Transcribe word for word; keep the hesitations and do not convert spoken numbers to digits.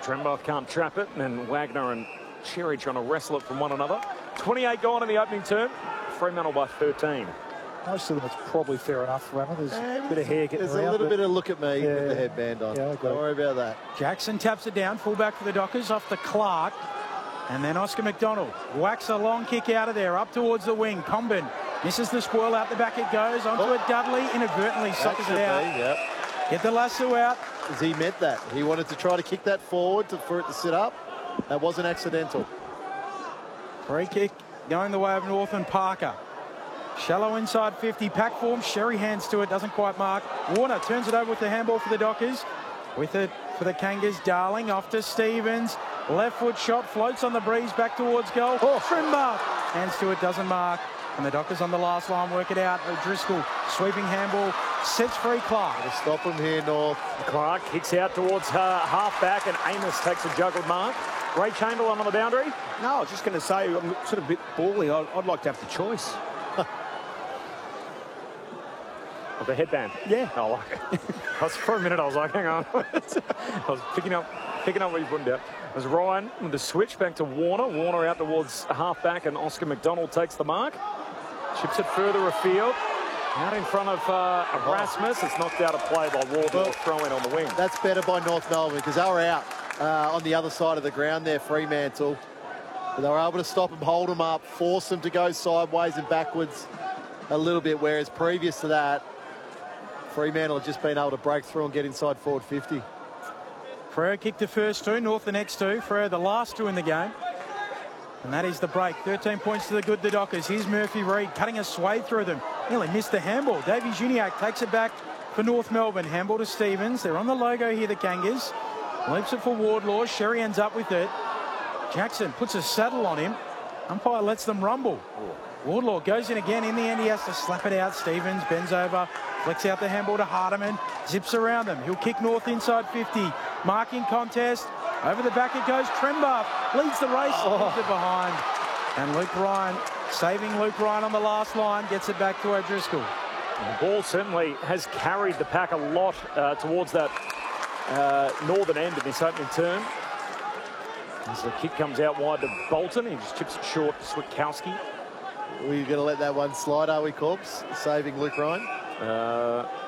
Trembath can't trap it, and then Wagner and Cherry trying to wrestle it from one another. twenty-eight gone in the opening term. Fremantle by thirteen. Most of them, it's probably fair enough, Rammer. There's a bit of hair getting There's around, a little but bit of look at me yeah, with the headband on. Yeah, Don't worry about that. Jackson taps it down, fullback for the Dockers, off to Clark. And then Oscar McDonald whacks a long kick out of there, up towards the wing. Comben misses the spoil, out the back it goes, onto Oh. it Dudley, inadvertently suckers it out. Be, yep. Get the lasso out. Because he meant that. He wanted to try to kick that forward to, for it to sit up. That wasn't accidental. Free kick going the way of Northern Parker. Shallow inside fifty, pack form, Sherry hands to it, doesn't quite mark. Warner turns it over with the handball for the Dockers. With it for the Kangas, Darling, off to Stevens. Left foot shot, floats on the breeze, back towards goal. Oh. Trimber hands to it, doesn't mark. And the Dockers on the last line work it out. O'Driscoll, sweeping handball, sets free Clark. Gotta stop him here, North. Clark kicks out towards her half-back, and Amos takes a juggled mark. Ray Chamberlain on the boundary. No, I was just going to say, I'm sort of a bit bally. I'd, I'd like to have the choice. Of the headband. Yeah. I like it. I was, for a minute, I was like, hang on. I was picking up picking up what you put down. As Ryan with the switch back to Warner. Warner out towards half-back, and Oscar McDonald takes the mark. Chips it further afield. Out in front of uh, Erasmus. It's knocked out of play by Wardle. Well, throw in on the wing. That's better by North Melbourne because they were out uh, on the other side of the ground there, Fremantle. But they were able to stop them, hold them up, force them to go sideways and backwards a little bit, whereas previous to that, Fremantle had just been able to break through and get inside forward fifty. Freo kicked the first two, North the next two. Freo the last two in the game. And that is the break. thirteen points to the good, the Dockers. Here's Murphy Reid cutting a swathe through them. Nearly missed the handball. Davey Juniak takes it back for North Melbourne. Handball to Stevens. They're on the logo here, the Kangas. Leaps it for Wardlaw. Sherry ends up with it. Jackson puts a saddle on him. Umpire lets them rumble. Wardlaw goes in again. In the end, he has to slap it out. Stevens bends over, flicks out the handball to Hardiman, zips around them. He'll kick North inside fifty. Marking contest. Over the back it goes. Trembath leads the race. Oh. Leaves it behind. And Luke Ryan, saving Luke Ryan on the last line, gets it back to O'Driscoll. The ball certainly has carried the pack a lot uh, towards that uh, northern end of this opening term. As the kick comes out wide to Bolton, he just chips it short to Switkowski. We're going to let that one slide, are we, Corbs? Saving Luke Ryan? Uh,